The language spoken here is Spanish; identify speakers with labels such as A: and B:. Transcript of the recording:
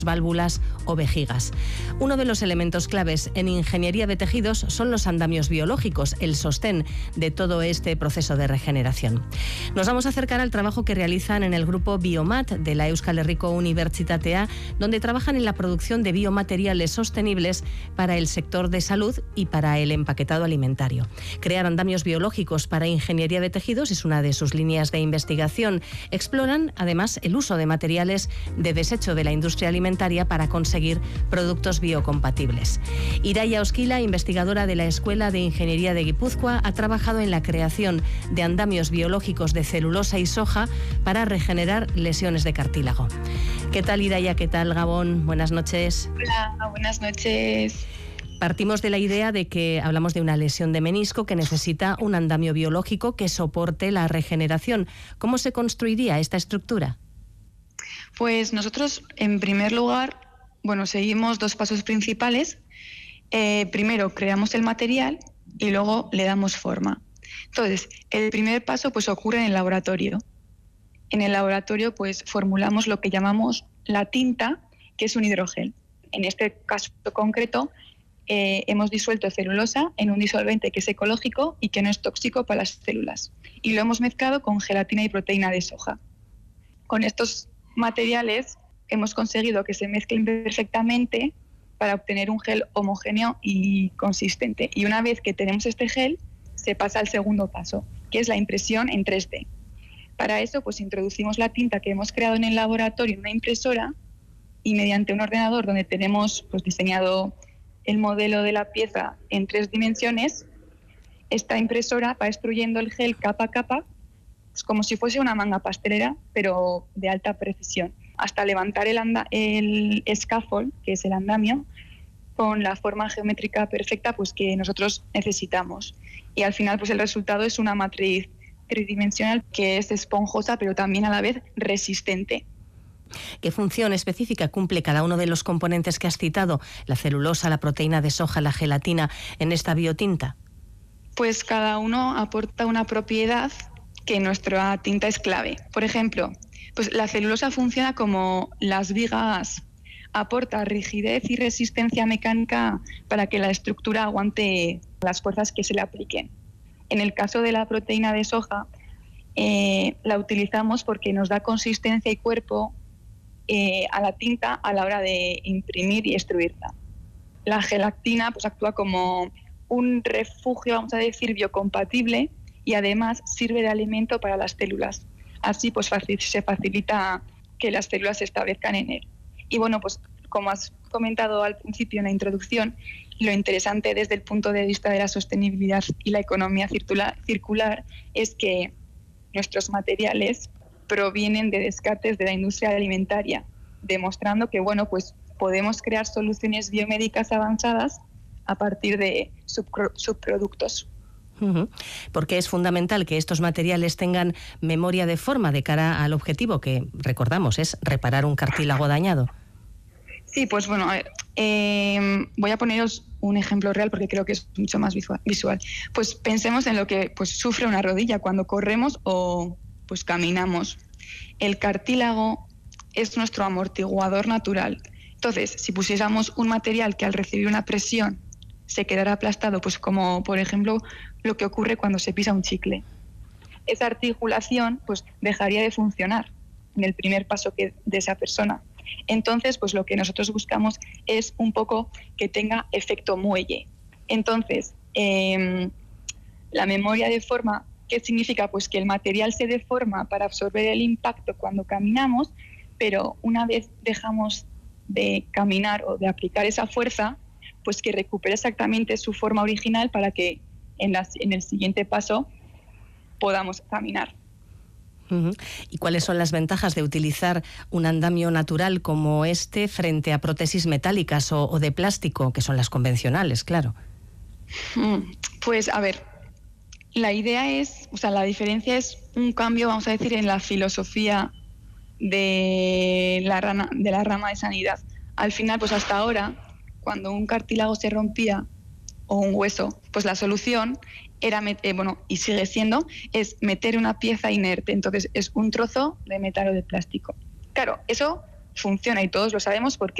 A: válvulas o vejigas. Uno de los elementos claves en ingeniería de tejidos son los andamios biológicos, el sostén de todo este proceso de regeneración. Nos vamos a acercar al trabajo que realizan en el grupo Biomat de la Euskal Herriko Unibertsitatea, donde trabajan en la producción de biomateriales sostenibles para el sector de salud y para el empaquetado alimentario. Crear andamios biológicos para ingeniería de tejidos es una de sus líneas de investigación. Exploran, además, el uso de materiales de desecho de la industria alimentaria para conseguir productos biocompatibles. Ireia Oskila, investigadora de la Escuela de Ingeniería de Guipúzcoa, ha trabajado en la creación de andamios biológicos de celulosa y soja para regenerar lesiones de cartílago. ¿Qué tal, Ireia? ¿Qué tal, Gabón? Buenas noches.
B: Hola, buenas noches.
A: Partimos de la idea de que hablamos de una lesión de menisco que necesita un andamio biológico que soporte la regeneración. ¿Cómo se construiría esta estructura?
B: Pues nosotros, en primer lugar, seguimos dos pasos principales. Primero creamos el material y luego le damos forma. Entonces, el primer paso ocurre en el laboratorio. En el laboratorio formulamos lo que llamamos la tinta, que es un hidrogel. En este caso concreto, hemos disuelto celulosa en un disolvente que es ecológico y que no es tóxico para las células. Y lo hemos mezclado con gelatina y proteína de soja. Con estos materiales hemos conseguido que se mezclen perfectamente para obtener un gel homogéneo y consistente. Y una vez que tenemos este gel, se pasa al segundo paso, que es la impresión en 3D. Para eso, introducimos la tinta que hemos creado en el laboratorio en una impresora y mediante un ordenador donde tenemos diseñado el modelo de la pieza en 3 dimensiones, esta impresora va extruyendo el gel capa a capa, como si fuese una manga pastelera, pero de alta precisión, hasta levantar el scaffold, que es el andamio, con la forma geométrica perfecta que nosotros necesitamos. Y al final el resultado es una matriz tridimensional que es esponjosa, pero también a la vez resistente.
A: ¿Qué función específica cumple cada uno de los componentes que has citado, la celulosa, la proteína de soja, la gelatina, en esta biotinta?
B: Pues cada uno aporta una propiedad que nuestra tinta es clave. Por ejemplo, la celulosa funciona como las vigas, aporta rigidez y resistencia mecánica para que la estructura aguante las fuerzas que se le apliquen. En el caso de la proteína de soja, la utilizamos porque nos da consistencia y cuerpo a la tinta a la hora de imprimir y extruirla. La gelatina actúa como un refugio, vamos a decir, biocompatible, y además sirve de alimento para las células. Así se facilita que las células se establezcan en él. Y como has comentado al principio en la introducción, lo interesante desde el punto de vista de la sostenibilidad y la economía circular es que nuestros materiales provienen de descartes de la industria alimentaria, demostrando que podemos crear soluciones biomédicas avanzadas a partir de subproductos.
A: Porque es fundamental que estos materiales tengan memoria de forma de cara al objetivo que, recordamos, es reparar un cartílago dañado.
B: Sí, voy a poneros un ejemplo real porque creo que es mucho más visual. Pensemos en lo que sufre una rodilla cuando corremos o caminamos. El cartílago es nuestro amortiguador natural. Entonces, si pusiéramos un material que al recibir una presión se quedará aplastado, como por ejemplo lo que ocurre cuando se pisa un chicle, esa articulación dejaría de funcionar en el primer paso de esa persona. Entonces, lo que nosotros buscamos es un poco que tenga efecto muelle. Entonces, la memoria de forma, ¿qué significa? Que el material se deforma para absorber el impacto cuando caminamos, pero una vez dejamos de caminar o de aplicar esa fuerza, que recupere exactamente su forma original para que en el siguiente paso podamos caminar.
A: ¿Y cuáles son las ventajas de utilizar un andamio natural como este frente a prótesis metálicas o de plástico, que son las convencionales, claro?
B: La idea es, la diferencia es un cambio, vamos a decir, en la filosofía de la rama de sanidad. Al final, hasta ahora, cuando un cartílago se rompía o un hueso, la solución era, y sigue siendo, es meter una pieza inerte. Entonces es un trozo de metal o de plástico. Claro, eso funciona y todos lo sabemos porque